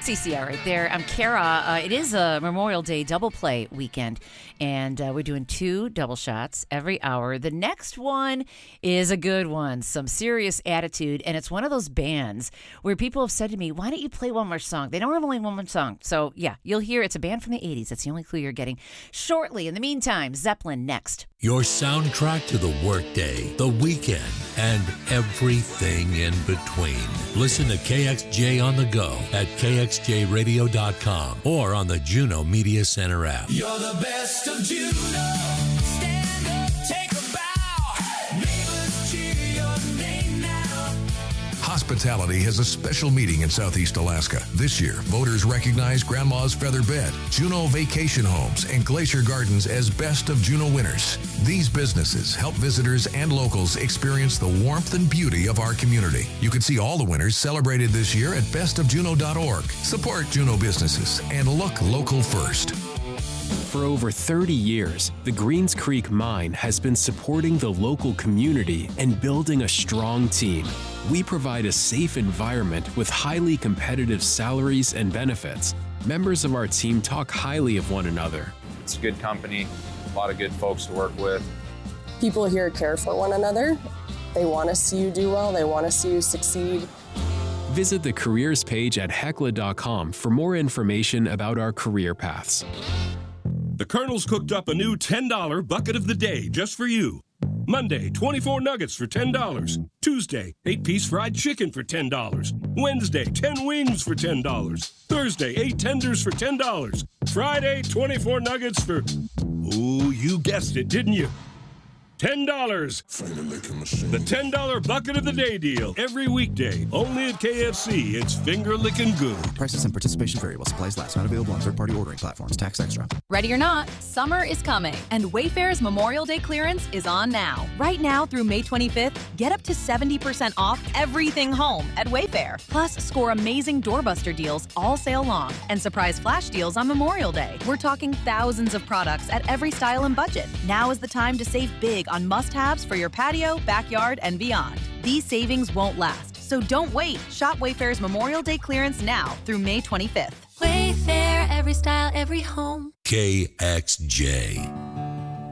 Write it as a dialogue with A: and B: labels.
A: CCR right there. I'm Kara. It is a Memorial Day double play weekend, and we're doing 2 double shots every hour. The next one is a good one, some serious attitude, and it's one of those bands where people have said to me, why don't you play one more song? They don't have only one more song. So, yeah, you'll hear it's a band from the 80s. That's the only clue you're getting shortly. In the meantime, Zeppelin next.
B: Your soundtrack to the workday, the weekend, and everything in between. Listen to KXJ on the go at kxjradio.com or on the Juno Media Center app.
C: You're the best of Juno. Stand up, take a bow. Neighbors cheer your name now.
D: Hospitality has a special meeting in Southeast Alaska. This year, voters recognize Grandma's Feather Bed, Juno Vacation Homes, and Glacier Gardens as best of Juno winners. These businesses help visitors and locals experience the warmth and beauty of our community. You can see all the winners celebrated this year at bestofjuno.org. Support Juno businesses and look local first.
E: For over 30 years, the Greens Creek Mine has been supporting the local community and building a strong team. We provide a safe environment with highly competitive salaries and benefits. Members of our team talk highly of one another.
F: It's a good company, a lot of good folks to work with.
G: People here care for one another. They want to see you do well. They want to see you succeed.
E: Visit the careers page at hecla.com for more information about our career paths.
H: The Colonel's cooked up a new $10 bucket of the day just for you. Monday, 24 nuggets for $10. Tuesday, 8-piece fried chicken for $10. Wednesday, 10 wings for $10. Thursday, 8 tenders for $10. Friday, 24 nuggets for... Ooh, you guessed it, didn't you? $10. The $10 bucket of the day deal. Every weekday. Only at KFC. It's finger-licking good.
I: Prices and participation vary while supplies last. Not available on third-party ordering platforms. Tax extra.
J: Ready or not, summer is coming, and Wayfair's Memorial Day clearance is on now. Right now through May 25th, get up to 70% off everything home at Wayfair. Plus, score amazing doorbuster deals all sale long and surprise flash deals on Memorial Day. We're talking thousands of products at every style and budget. Now is the time to save big on must-haves for your patio, backyard, and beyond. These savings won't last, so don't wait. Shop Wayfair's Memorial Day clearance now through May 25th.
K: Wayfair, every style, every home.
B: KXJ.